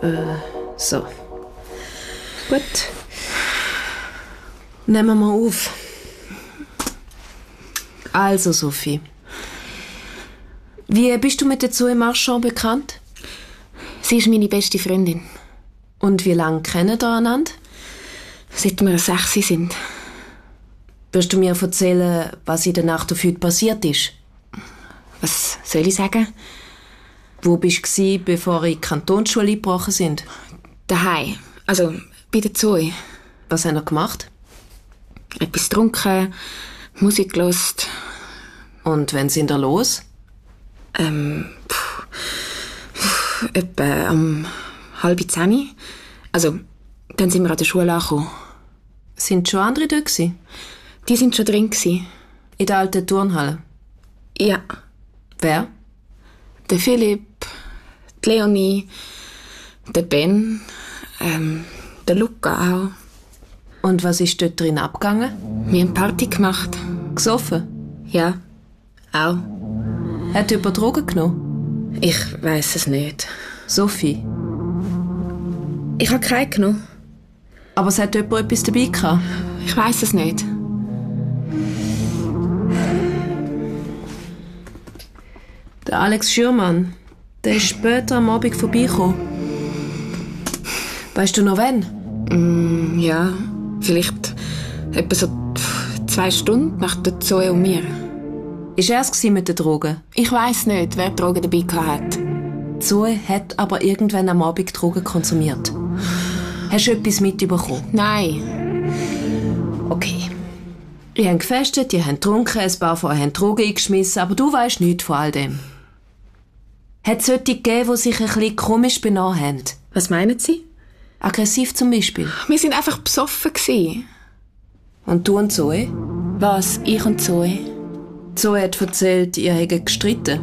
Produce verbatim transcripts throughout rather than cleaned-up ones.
Äh, so. Gut. Nehmen wir auf. Also, Sophie. Wie bist du mit der Zoe Marchand bekannt? Sie ist meine beste Freundin. Und wie lange kennen ihr einander? Seit wir sechs sind. Wirst du mir erzählen, was in der Nacht auf heute passiert ist? Was soll ich sagen? Wo bist du, bevor ihr in die Kantonsschule eingebrochen sind? Daheim. Also, bei der Zoe. Was habt ihr gemacht? Etwas getrunken, Musik gehört. Und wann sind ihr los? Ähm, pff, pff, etwa um halb zehn. Also, dann sind wir an der Schule angekommen. Sind schon andere dort gewesen? Die sind schon drin gewesen. In der alten Turnhalle? Ja. Wer? Der Philipp, die Leonie, der Ben, ähm, der Luca auch. Und was ist dort drin abgegangen? Wir haben Party gemacht. Gesoffen? Ja, auch. Hat jemand Drogen genommen? Ich weiss es nicht. Sophie? Ich habe keine genommen. Aber es hat jemand etwas dabei gehabt? Ich weiss es nicht. Der Alex Schürmann, der ist später am Abend vorbeigekommen. Weißt du noch wann? Mm, ja, vielleicht etwa so zwei Stunden nach der Zoe und mir. Ist er es mit den Drogen? Ich weiss nicht, wer Drogen dabei hat. Zoe hat aber irgendwann am Abend Drogen konsumiert. Hast du etwas mitbekommen? Nein. Okay. Ihr habt gefestet, ihr habt getrunken, ein paar von euch haben Drogen eingeschmissen, aber du weisst nichts von all dem. Hat es solche gegeben, die sich ein bisschen komisch benommen haben? Was meinen Sie? Aggressiv zum Beispiel. Wir sind einfach besoffen gewesen. Und du und Zoe? Was? Ich und Zoe? Zoe hat erzählt, ihr hättet gestritten.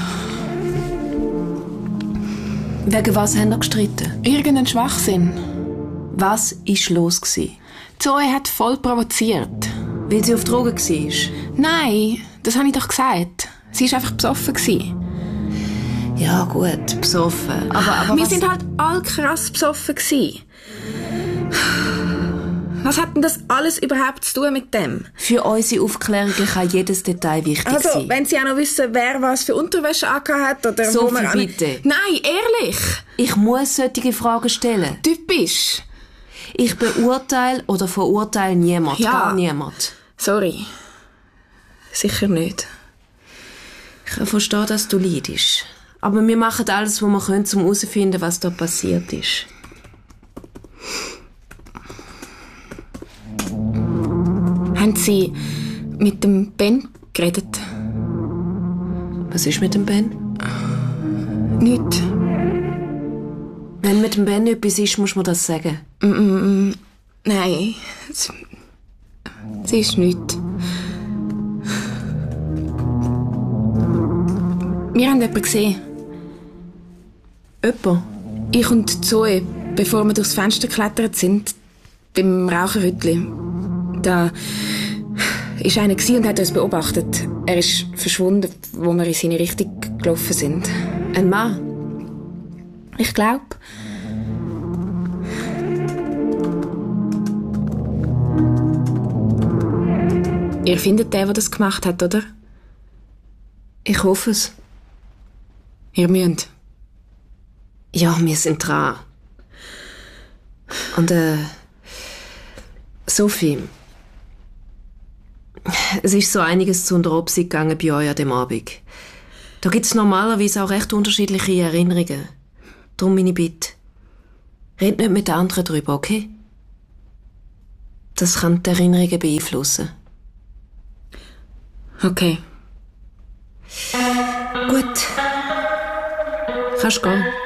Wegen was habt ihr gestritten? Irgendein Schwachsinn. Was war los? Zoe hat voll provoziert. Weil sie auf Drogen war? Nein, das habe ich doch gesagt. Sie war einfach besoffen gewesen. Ja gut, besoffen. Aber, aber Wir was... sind halt all krass besoffen gewesen. Was hat denn das alles überhaupt zu tun mit dem? Für unsere Aufklärungen kann jedes Detail wichtig also, sein. Also, wenn Sie auch noch wissen, wer was für Unterwäsche angehabt hat oder Sophie, wo man... bitte. Nein, ehrlich. Ich muss solche Fragen stellen. Typisch. Ich beurteile oder verurteile niemand, ja. Gar niemand. Sorry. Sicher nicht. Ich verstehe, dass du leidest. Aber wir machen alles, was wir können, um herauszufinden, was da passiert ist. Haben Sie mit dem Ben geredet? Was ist mit dem Ben? Nichts. Wenn mit dem Ben etwas ist, muss man das sagen. Mm, mm, mm. Nein. Es, es ist nichts. Wir haben jemanden gesehen. Jemand? Ich und Zoe, bevor wir durchs Fenster geklettert sind, beim Raucherhütli. Da war einer und hat uns beobachtet. Er ist verschwunden, wo wir in seine Richtung gelaufen sind. Ein Mann? Ich glaube. Ihr findet den, der das gemacht hat, oder? Ich hoffe es. Ihr müsst. Ja, wir sind dran. Und, äh... Sophie... Es ist so einiges zu Unterobsicht gegangen bei euch an dem Abend. Da gibt es normalerweise auch recht unterschiedliche Erinnerungen. Darum meine Bitte. Red nicht mit den anderen drüber, okay? Das kann die Erinnerungen beeinflussen. Okay. Gut. Kannst gehen.